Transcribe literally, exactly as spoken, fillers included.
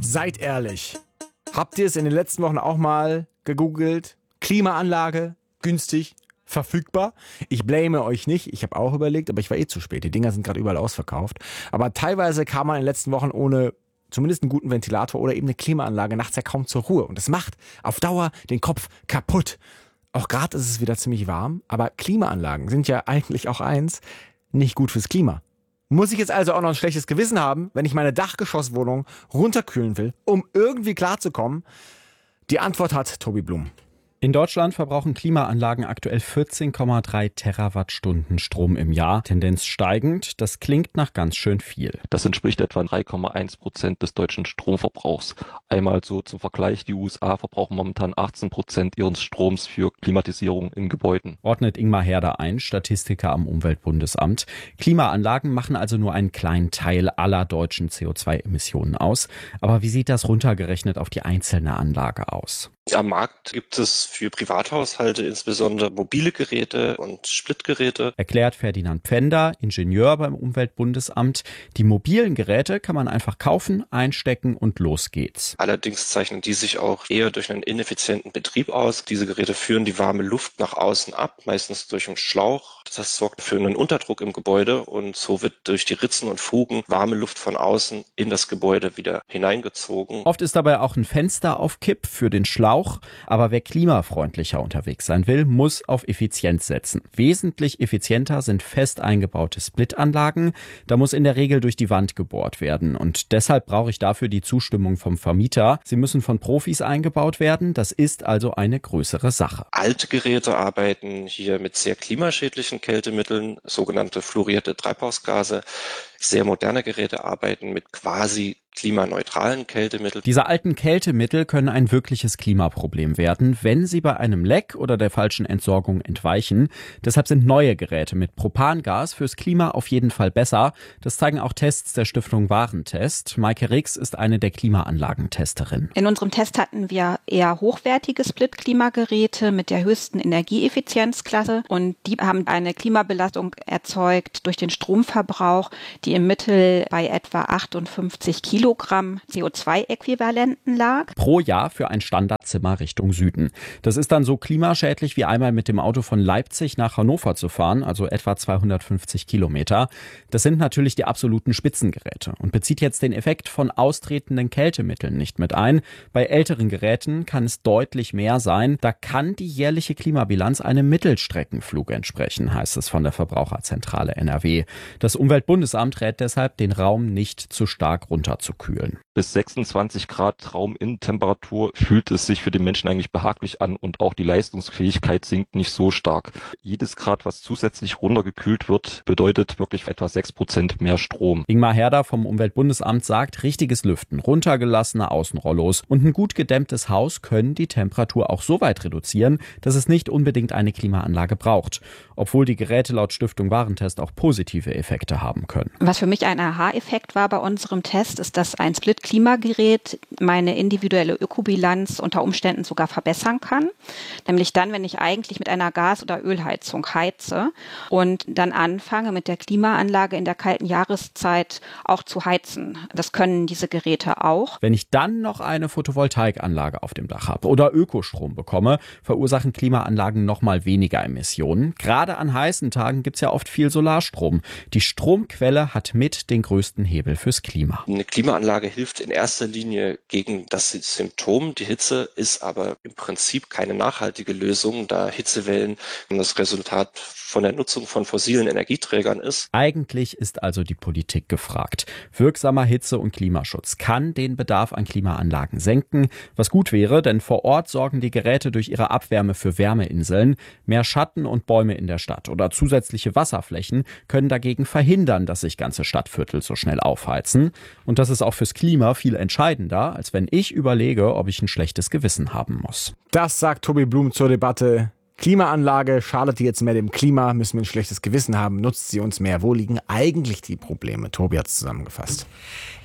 Seid ehrlich. Habt ihr es in den letzten Wochen auch mal gegoogelt? Klimaanlage, günstig, verfügbar? Ich blame euch nicht, ich habe auch überlegt, aber ich war eh zu spät. Die Dinger sind gerade überall ausverkauft. Aber teilweise kam man in den letzten Wochen ohne zumindest einen guten Ventilator oder eben eine Klimaanlage nachts ja kaum zur Ruhe. Und das macht auf Dauer den Kopf kaputt. Auch gerade ist es wieder ziemlich warm, aber Klimaanlagen sind ja eigentlich auch eins, nicht gut fürs Klima. Muss ich jetzt also auch noch ein schlechtes Gewissen haben, wenn ich meine Dachgeschosswohnung runterkühlen will, um irgendwie klarzukommen? Die Antwort hat Tobi Blum. In Deutschland verbrauchen Klimaanlagen aktuell vierzehn Komma drei Terawattstunden Strom im Jahr. Tendenz steigend, das klingt nach ganz schön viel. Das entspricht etwa drei Komma eins Prozent des deutschen Stromverbrauchs. Einmal so zum Vergleich, die U S A verbrauchen momentan achtzehn Prozent ihres Stroms für Klimatisierung in Gebäuden. Ordnet Ingmar Herder ein, Statistiker am Umweltbundesamt. Klimaanlagen machen also nur einen kleinen Teil aller deutschen C O zwei Emissionen aus. Aber wie sieht das runtergerechnet auf die einzelne Anlage aus? Am Markt gibt es für Privathaushalte insbesondere mobile Geräte und Splitgeräte. Erklärt Ferdinand Pfänder, Ingenieur beim Umweltbundesamt. Die mobilen Geräte kann man einfach kaufen, einstecken und los geht's. Allerdings zeichnen die sich auch eher durch einen ineffizienten Betrieb aus. Diese Geräte führen die warme Luft nach außen ab, meistens durch einen Schlauch. Das sorgt für einen Unterdruck im Gebäude und so wird durch die Ritzen und Fugen warme Luft von außen in das Gebäude wieder hineingezogen. Oft ist dabei auch ein Fenster auf Kipp für den Schlauch. Aber wer klimafreundlicher unterwegs sein will, muss auf Effizienz setzen. Wesentlich effizienter sind fest eingebaute Splitanlagen. Da muss in der Regel durch die Wand gebohrt werden. Und deshalb brauche ich dafür die Zustimmung vom Vermieter. Sie müssen von Profis eingebaut werden. Das ist also eine größere Sache. Alte Geräte arbeiten hier mit sehr klimaschädlichen Kältemitteln, sogenannte fluorierte Treibhausgase. Sehr moderne Geräte arbeiten mit quasi klimaneutralen Kältemitteln. Diese alten Kältemittel können ein wirkliches Klimaproblem werden, wenn sie bei einem Leck oder der falschen Entsorgung entweichen. Deshalb sind neue Geräte mit Propangas fürs Klima auf jeden Fall besser. Das zeigen auch Tests der Stiftung Warentest. Maike Rix ist eine der Klimaanlagentesterinnen. In unserem Test hatten wir eher hochwertige Split-Klimageräte mit der höchsten Energieeffizienzklasse und die haben eine Klimabelastung erzeugt durch den Stromverbrauch, die im Mittel bei etwa achtundfünfzig Kilogramm C O zwei Äquivalenten lag. Pro Jahr für ein Standardzimmer Richtung Süden. Das ist dann so klimaschädlich wie einmal mit dem Auto von Leipzig nach Hannover zu fahren, also etwa zweihundertfünfzig Kilometer. Das sind natürlich die absoluten Spitzengeräte und bezieht jetzt den Effekt von austretenden Kältemitteln nicht mit ein. Bei älteren Geräten kann es deutlich mehr sein. Da kann die jährliche Klimabilanz einem Mittelstreckenflug entsprechen, heißt es von der Verbraucherzentrale N R W. Das Umweltbundesamt rät deshalb, den Raum nicht zu stark runterzukühlen. Bis sechsundzwanzig Grad Rauminnentemperatur fühlt es sich für den Menschen eigentlich behaglich an und auch die Leistungsfähigkeit sinkt nicht so stark. Jedes Grad, was zusätzlich runtergekühlt wird, bedeutet wirklich etwa sechs Prozent mehr Strom. Ingmar Herder vom Umweltbundesamt sagt, richtiges Lüften, runtergelassene Außenrollos und ein gut gedämmtes Haus können die Temperatur auch so weit reduzieren, dass es nicht unbedingt eine Klimaanlage braucht. Obwohl die Geräte laut Stiftung Warentest auch positive Effekte haben können. Was für mich ein Aha-Effekt war bei unserem Test, ist, dass ein Split-Klimagerät meine individuelle Ökobilanz unter Umständen sogar verbessern kann. Nämlich dann, wenn ich eigentlich mit einer Gas- oder Ölheizung heize und dann anfange, mit der Klimaanlage in der kalten Jahreszeit auch zu heizen. Das können diese Geräte auch. Wenn ich dann noch eine Photovoltaikanlage auf dem Dach habe oder Ökostrom bekomme, verursachen Klimaanlagen noch mal weniger Emissionen. Gerade an heißen Tagen gibt es ja oft viel Solarstrom. Die Stromquelle hat mit den größten Hebel fürs Klima. Eine Klimaanlage hilft in erster Linie gegen das Symptom. Die Hitze ist aber im Prinzip keine nachhaltige Lösung, da Hitzewellen das Resultat von der Nutzung von fossilen Energieträgern ist. Eigentlich ist also die Politik gefragt. Wirksamer Hitze- und Klimaschutz kann den Bedarf an Klimaanlagen senken, was gut wäre, denn vor Ort sorgen die Geräte durch ihre Abwärme für Wärmeinseln. Mehr Schatten und Bäume in der Stadt oder zusätzliche Wasserflächen können dagegen verhindern, dass sich ganze Stadtviertel so schnell aufheizen. Und das ist auch fürs Klima viel entscheidender, als wenn ich überlege, ob ich ein schlechtes Gewissen haben muss. Das sagt Tobi Blum zur Debatte. Klimaanlage, schadet die jetzt mehr dem Klima? Müssen wir ein schlechtes Gewissen haben? Nutzt sie uns mehr? Wo liegen eigentlich die Probleme? Tobi hat es zusammengefasst.